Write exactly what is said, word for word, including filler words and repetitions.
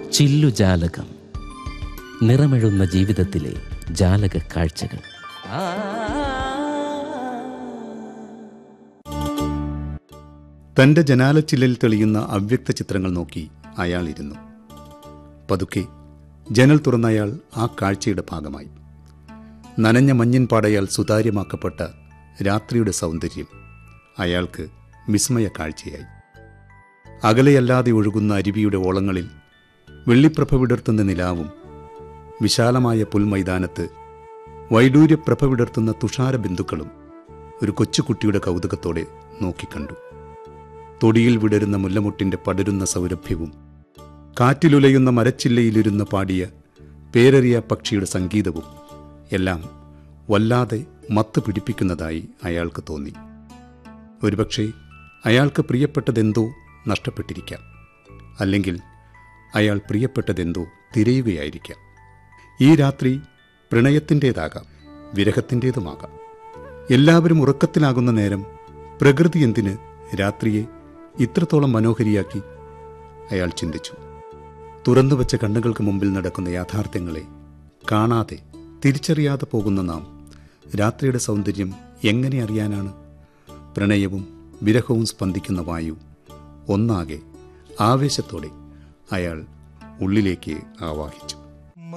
ചില്ലുജാലകം, നിറമെഴുന്ന ജീവിതത്തിലെ ജാലക കാഴ്ചകൾ. തൻ്റെ ജനാലച്ചില്ലിൽ തെളിയുന്ന അവ്യക്ത ചിത്രങ്ങൾ നോക്കി അയാൾ ഇരുന്നു. പതുക്കെ ജനൽ തുറന്ന അയാൾ ആ കാഴ്ചയുടെ ഭാഗമായി. നനഞ്ഞ മഞ്ഞിൻ പാടയാൽ സുതാര്യമാക്കപ്പെട്ട രാത്രിയുടെ സൗന്ദര്യം അയാൾക്ക് വിസ്മയ കാഴ്ചയായി. അകലെയല്ലാതെ ഒഴുകുന്ന അരുവിയുടെ ഓളങ്ങളിൽ വെള്ളിപ്രഭ വിടർത്തുന്ന നിലാവും, വിശാലമായ പുൽമൈതാനത്ത് വൈഡൂര്യപ്രഭ വിടർത്തുന്ന തുഷാര ബിന്ദുക്കളും ഒരു കൊച്ചുകുട്ടിയുടെ കൗതുകത്തോടെ നോക്കിക്കണ്ടു. തൊടിയിൽ വിടരുന്ന മുല്ലമുട്ടിൻ്റെ പടരുന്ന സൗരഭ്യവും, കാറ്റിലുലയുന്ന മരച്ചില്ലയിലിരുന്ന് പാടിയ പേരറിയ പക്ഷിയുടെ സംഗീതവും എല്ലാം വല്ലാതെ മത്ത് പിടിപ്പിക്കുന്നതായി അയാൾക്ക് തോന്നി. ഒരുപക്ഷെ അയാൾക്ക് പ്രിയപ്പെട്ടതെന്തോ നഷ്ടപ്പെട്ടിരിക്കാം, അല്ലെങ്കിൽ അയാൾ പ്രിയപ്പെട്ടതെന്തോ തിരയുകയായിരിക്കാം. ഈ രാത്രി പ്രണയത്തിൻ്റേതാകാം, വിരഹത്തിൻ്റേതുമാകാം. എല്ലാവരും ഉറക്കത്തിലാകുന്ന നേരം പ്രകൃതി എന്തിന് രാത്രിയെ ഇത്രത്തോളം മനോഹരിയാക്കി? അയാൾ ചിന്തിച്ചു. തുറന്നുവച്ച കണ്ണുകൾക്ക് മുമ്പിൽ നടക്കുന്ന യാഥാർത്ഥ്യങ്ങളെ കാണാതെ തിരിച്ചറിയാതെ പോകുന്ന നാം രാത്രിയുടെ സൗന്ദര്യം എങ്ങനെ അറിയാനാണ്? പ്രണയവും വിരഹവും സ്പന്ദിക്കുന്ന വായു ഒന്നാകെ ആവേശത്തോടെ അയാൾ ഉള്ളിലേക്ക് ആവാഹിച്ചു.